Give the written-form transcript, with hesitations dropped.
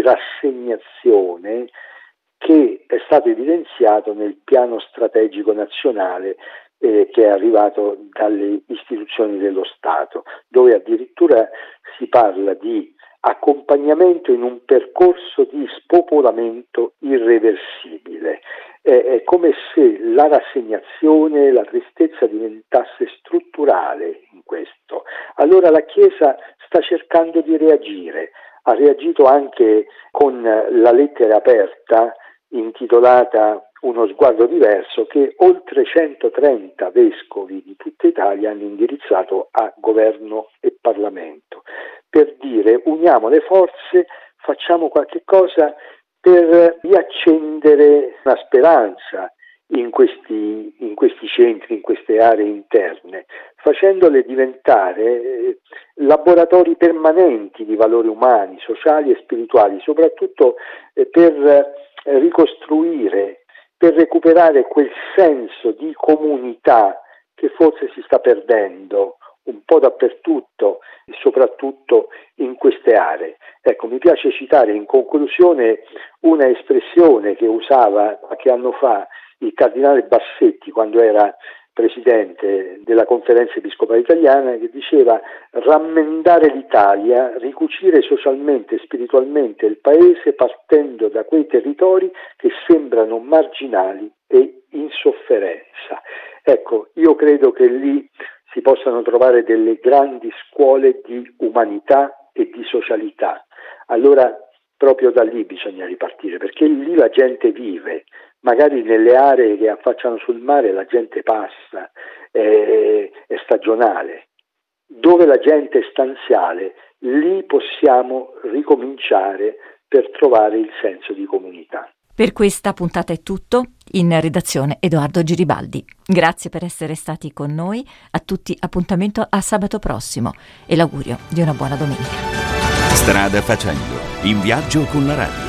rassegnazione che è stato evidenziato nel piano strategico nazionale che è arrivato dalle istituzioni dello Stato, dove addirittura si parla di accompagnamento in un percorso di spopolamento irreversibile. È come se la rassegnazione, la tristezza diventasse strutturale in questo. Allora la Chiesa sta cercando di reagire, ha reagito anche con la lettera aperta intitolata Uno sguardo diverso, che oltre 130 vescovi di tutta Italia hanno indirizzato a governo e Parlamento, per dire uniamo le forze, facciamo qualche cosa per riaccendere una speranza in questi centri, in queste aree interne, facendole diventare laboratori permanenti di valori umani, sociali e spirituali, soprattutto per ricostruire, per recuperare quel senso di comunità che forse si sta perdendo un po' dappertutto, e soprattutto in queste aree. Ecco, mi piace citare in conclusione una espressione che usava qualche anno fa il cardinale Bassetti quando era presidente della Conferenza Episcopale Italiana, che diceva: rammendare l'Italia, ricucire socialmente e spiritualmente il Paese partendo da quei territori che sembrano marginali e in sofferenza. Ecco, io credo che lì si possano trovare delle grandi scuole di umanità e di socialità. Allora proprio da lì bisogna ripartire, perché lì la gente vive. Magari nelle aree che affacciano sul mare la gente passa, è stagionale. Dove la gente è stanziale, lì possiamo ricominciare per trovare il senso di comunità. Per questa puntata è tutto. In redazione Edoardo Giribaldi. Grazie per essere stati con noi. A tutti appuntamento a sabato prossimo e l'augurio di una buona domenica. Strada facendo, in viaggio con la radio.